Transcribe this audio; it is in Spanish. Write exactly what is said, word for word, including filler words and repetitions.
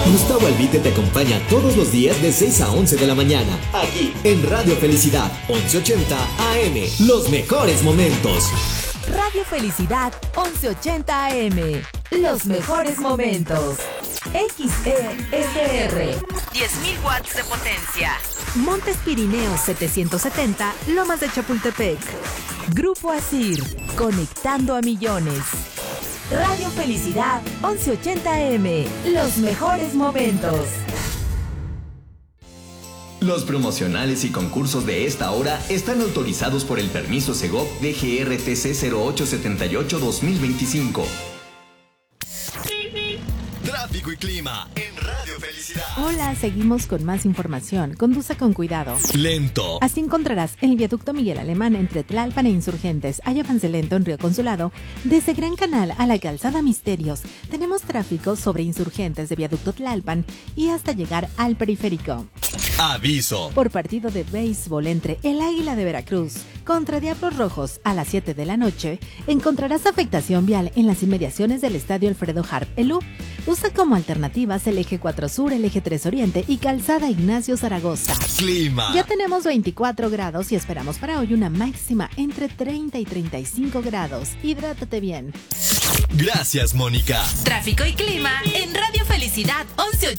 Gustavo Albite te acompaña todos los días de seis a once de la mañana, aquí en Radio Felicidad, once ochenta A M. Los mejores momentos. Radio Felicidad, once ochenta A M. Los mejores momentos. X E S R, diez mil watts de potencia. Montes Pirineos setecientos setenta, Lomas de Chapultepec. Grupo Asir, conectando a millones. Radio Felicidad, once ochenta A M. Los mejores momentos. Los promocionales y concursos de esta hora están autorizados por el permiso Segov D G R T C cero ocho setenta y ocho dos mil veinticinco. Tráfico y clima en Radio Felicidad. Hola, seguimos con más información. Conduce con cuidado. Lento. Así encontrarás el viaducto Miguel Alemán entre Tlalpan e Insurgentes. Hay avance lento en Río Consulado. Desde Gran Canal a la Calzada Misterios. Tenemos tráfico sobre Insurgentes de viaducto Tlalpan y hasta llegar al periférico. Aviso. Por partido de béisbol entre el Águila de Veracruz contra Diablos Rojos a las siete de la noche, encontrarás afectación vial en las inmediaciones del Estadio Alfredo Harp Elú. Usa como alternativas el eje cuatro Sur, el eje tres Oriente y Calzada Ignacio Zaragoza. Clima. Ya tenemos veinticuatro grados y esperamos para hoy una máxima entre treinta y treinta y cinco grados. Hidrátate bien. Gracias, Mónica. Tráfico y clima en Radio Felicidad once.